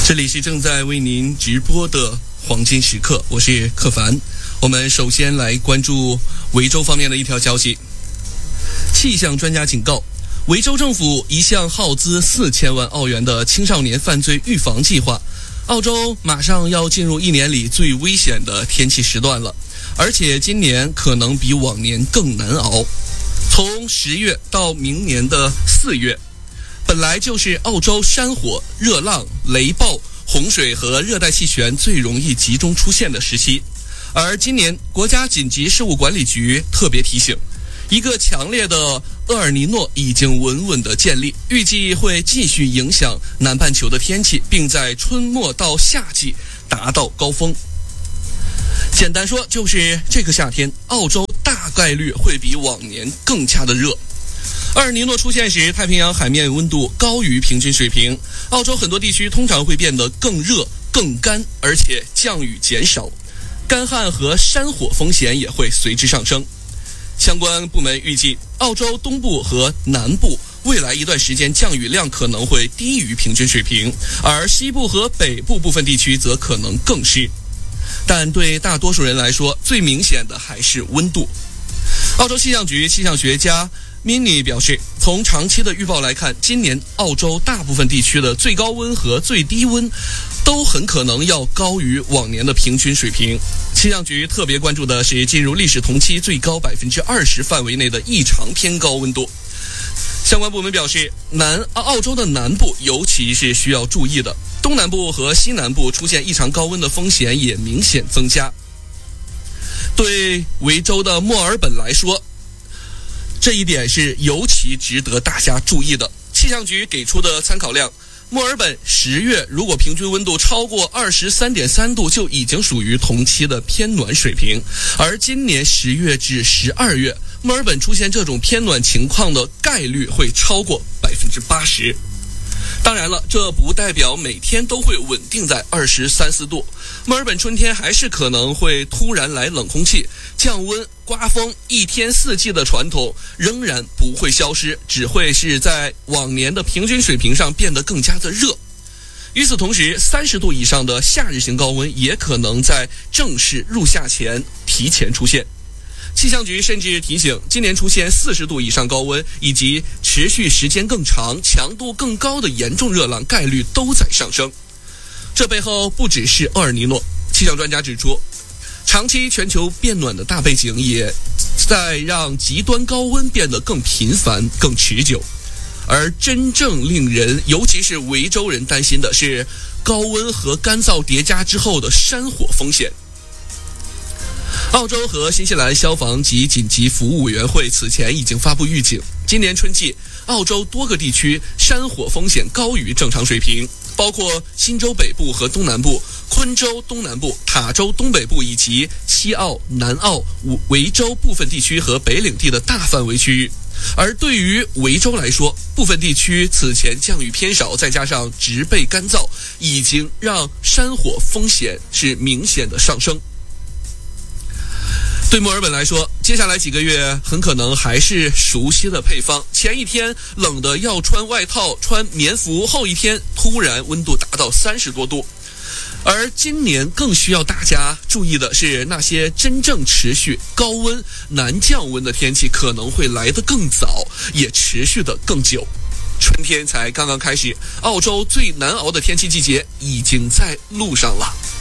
这里是正在为您直播的黄金时刻，我是克凡。我们首先来关注维州方面的一条消息。气象专家警告，维州政府一项耗资4000万澳元的青少年犯罪预防计划，澳洲马上要进入一年里最危险的天气时段了，而且今年可能比往年更难熬。从10月到明年的4月，本来就是澳洲山火、热浪、雷暴、洪水和热带气旋最容易集中出现的时期，而今年国家紧急事务管理局特别提醒，一个强烈的厄尔尼诺已经稳稳地建立，预计会继续影响南半球的天气，并在春末到夏季达到高峰。简单说，就是这个夏天，澳洲大概率会比往年更加的热。厄尔尼诺出现时，太平洋海面温度高于平均水平，澳洲很多地区通常会变得更热、更干，而且降雨减少，干旱和山火风险也会随之上升。相关部门预计，澳洲东部和南部未来一段时间降雨量可能会低于平均水平，而西部和北部部分地区则可能更湿。但对大多数人来说，最明显的还是温度。澳洲气象局气象学家Mini 表示，从长期的预报来看，今年澳洲大部分地区的最高温和最低温都很可能要高于往年的平均水平。气象局特别关注的是进入历史同期最高20%范围内的异常偏高温度。相关部门表示，澳洲的南部尤其是需要注意的，东南部和西南部出现异常高温的风险也明显增加。对维州的墨尔本来说，这一点是尤其值得大家注意的。气象局给出的参考量，墨尔本10月如果平均温度超过23.3度，就已经属于同期的偏暖水平，而今年10月至12月，墨尔本出现这种偏暖情况的概率会超过80%。当然了，这不代表每天都会稳定在23、24度。墨尔本春天还是可能会突然来冷空气、降温、刮风，一天四季的传统仍然不会消失，只会是在往年的平均水平上变得更加的热。与此同时，30度以上的夏日型高温也可能在正式入夏前提前出现。气象局甚至提醒，今年出现40度以上高温以及持续时间更长、强度更高的严重热浪概率都在上升。这背后不只是厄尔尼诺，气象专家指出，长期全球变暖的大背景也在让极端高温变得更频繁、更持久。而真正令人，尤其是维州人担心的是高温和干燥叠加之后的山火风险。澳洲和新西兰消防及紧急服务委员会此前已经发布预警，今年春季澳洲多个地区山火风险高于正常水平，包括新州北部和东南部、昆州东南部、塔州东北部以及西澳、南澳、维州部分地区和北领地的大范围区域。而对于维州来说，部分地区此前降雨偏少，再加上植被干燥，已经让山火风险是明显的上升。对墨尔本来说，接下来几个月很可能还是熟悉的配方，前一天冷的要穿外套、穿棉服，后一天突然温度达到30多度。而今年更需要大家注意的是，那些真正持续高温难降温的天气可能会来得更早，也持续得更久。春天才刚刚开始，澳洲最难熬的天气季节已经在路上了。